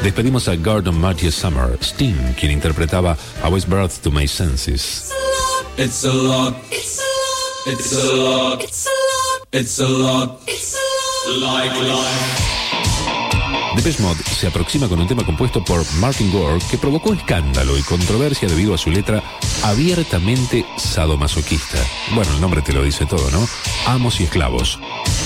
Despedimos a Gordon Matthew Summer, Sting, quien interpretaba I Was Birthed to My Senses. It's a lot. It's a lot. It's a lot. It's a lot. It's a lot. It's a lot. Like life. Depeche Mode se aproxima con un tema compuesto por Martin Gore que provocó escándalo y controversia debido a su letra abiertamente sadomasoquista. Bueno, el nombre te lo dice todo, ¿no? Amos y esclavos.